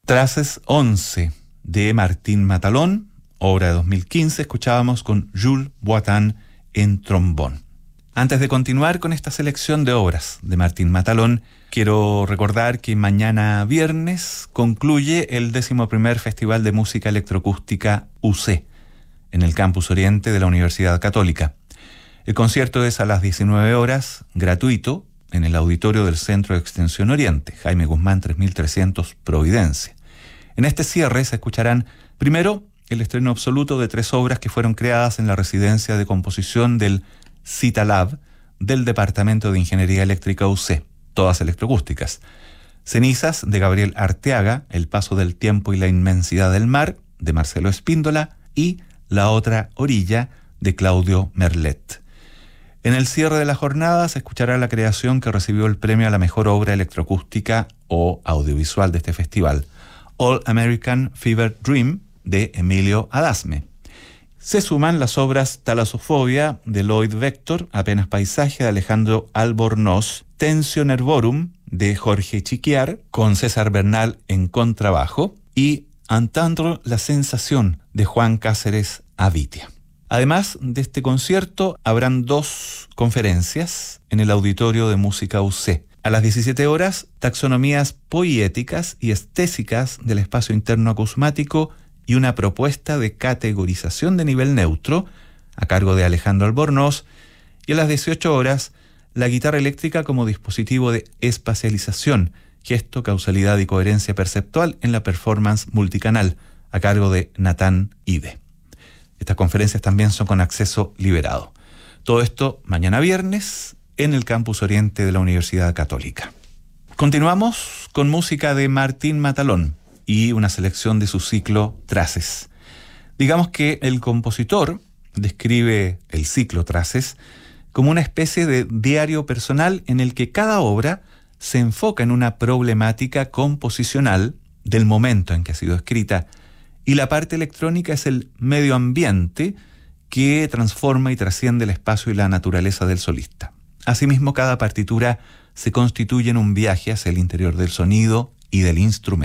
Traces 11 de Martín Matalón, obra de 2015, escuchábamos con Jules Boitin en trombón. Antes de continuar con esta selección de obras de Martín Matalón, quiero recordar que mañana viernes concluye el 11º Festival de Música Electroacústica UC en el Campus Oriente de la Universidad Católica. El concierto es a las 19 horas, gratuito, en el auditorio del Centro de Extensión Oriente, Jaime Guzmán 3300, Providencia. En este cierre se escucharán primero el estreno absoluto de 3 obras que fueron creadas en la residencia de composición del CITALAB del Departamento de Ingeniería Eléctrica UC, todas electroacústicas. Cenizas de Gabriel Arteaga, El paso del tiempo y la inmensidad del mar, de Marcelo Espíndola, y La otra orilla, de Claudio Merlet. En el cierre de la jornada se escuchará la creación que recibió el premio a la mejor obra electroacústica o audiovisual de este festival, All American Fever Dream, de Emilio Adasme. Se suman las obras Thalassofobia, de Lloyd Vector, Apenas paisaje, de Alejandro Albornoz, Tensio Nervorum, de Jorge Chiquiar, con César Bernal en contrabajo, y Entendre la sensación, de Juan Cáceres Avitia. Además de este concierto, habrán 2 conferencias en el Auditorio de Música UC. A las 17 horas, taxonomías poiéticas y estésicas del espacio interno acusmático y una propuesta de categorización de nivel neutro, a cargo de Alejandro Albornoz. Y a las 18 horas, la guitarra eléctrica como dispositivo de espacialización, gesto, causalidad y coherencia perceptual en la performance multicanal, a cargo de Natán Ide. Estas conferencias también son con acceso liberado. Todo esto mañana viernes en el Campus Oriente de la Universidad Católica. Continuamos con música de Martín Matalón y una selección de su ciclo Traces. Digamos que el compositor describe el ciclo Traces como una especie de diario personal en el que cada obra se enfoca en una problemática composicional del momento en que ha sido escrita, y la parte electrónica es el medio ambiente que transforma y trasciende el espacio y la naturaleza del solista. Asimismo, cada partitura se constituye en un viaje hacia el interior del sonido y del instrumento.